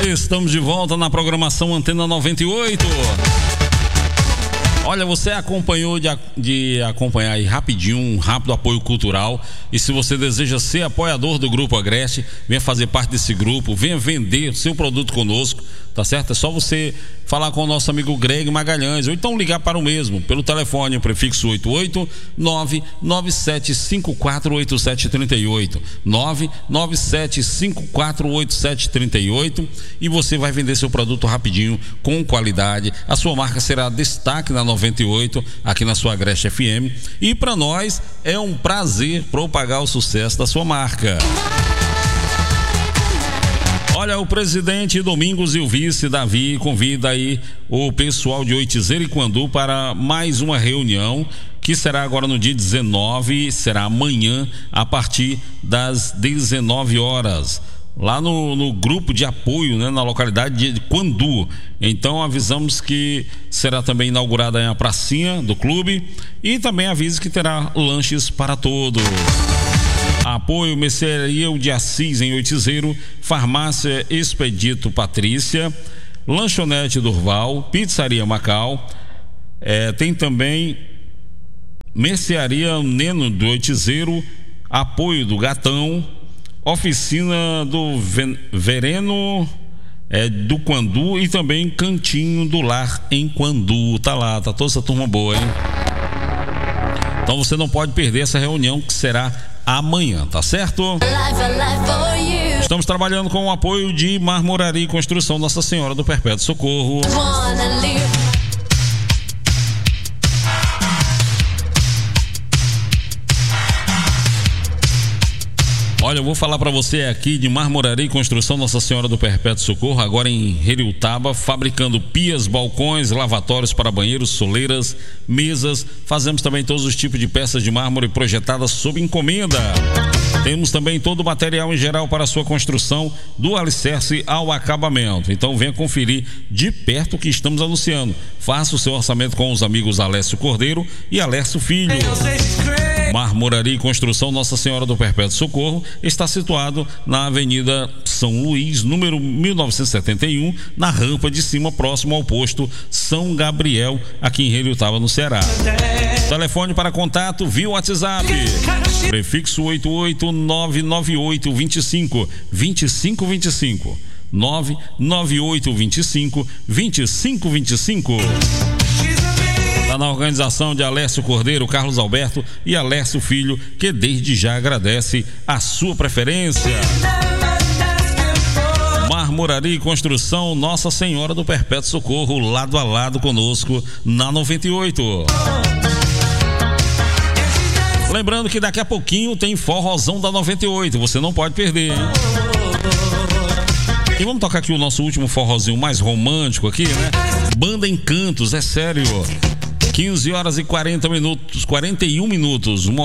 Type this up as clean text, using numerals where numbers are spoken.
Estamos de volta na programação Antena 98. Olha, você acompanhou de acompanhar aí rapidinho um rápido apoio cultural. E se você deseja ser apoiador do Grupo Agreste, venha fazer parte desse grupo, venha vender o seu produto conosco, tá certo? É só você falar com o nosso amigo Greg Magalhães, ou então ligar para o mesmo, pelo telefone, o prefixo 88997548738, 997548738, e você vai vender seu produto rapidinho, com qualidade. A sua marca será destaque na 98, aqui na sua Agreste FM, e para nós é um prazer propagar o sucesso da sua marca. Olha, o presidente Domingos e o vice Davi convida aí o pessoal de Oitizeira e Quandu para mais uma reunião que será agora no dia 19, será amanhã a partir das 19 horas. Lá no grupo de apoio, né, na localidade de Quandu. Então avisamos que será também inaugurada a pracinha do clube e também avisa que terá lanches para todos. Apoio Mercearia de Assis em Oitizeiro, Farmácia Expedito Patrícia, Lanchonete Durval, Pizzaria Macau, tem também Mercearia Neno do Oitizeiro, apoio do Gatão, Oficina do Vereno do Quandu e também Cantinho do Lar em Quandu. Tá lá, tá toda essa turma boa, hein? Então você não pode perder essa reunião que será amanhã, tá certo? Estamos trabalhando com o apoio de Marmoraria e Construção Nossa Senhora do Perpétuo Socorro. Olha, eu vou falar para você aqui de Marmoraria e Construção Nossa Senhora do Perpétuo Socorro, agora em Heriutaba, fabricando pias, balcões, lavatórios para banheiros, soleiras, mesas. Fazemos também todos os tipos de peças de mármore projetadas sob encomenda. Temos também todo o material em geral para a sua construção, do alicerce ao acabamento. Então venha conferir de perto o que estamos anunciando. Faça o seu orçamento com os amigos Alessio Cordeiro e Alessio Filho. Marmoraria e Construção Nossa Senhora do Perpétuo Socorro está situado na Avenida São Luís, número 1971, na rampa de cima, próximo ao posto São Gabriel, aqui em Heriutaba, no Ceará. Telefone para contato via WhatsApp, prefixo 88998252525, 998252525. Está na organização de Alessio Cordeiro, Carlos Alberto e Alessio Filho, que desde já agradece a sua preferência. Marmoraria e Construção Nossa Senhora do Perpétuo Socorro, lado a lado conosco na 98. Lembrando que daqui a pouquinho tem forrozão da 98, você não pode perder, hein? E vamos tocar aqui o nosso último forrozinho mais romântico aqui, né? Banda Encantos, é sério. 15 horas e 41 minutos.